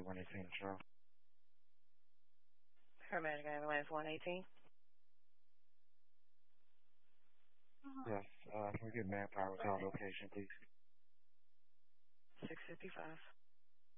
118 Charles. Paramedic ambulance 118. Yes, can we get manpower to our location, please? 655.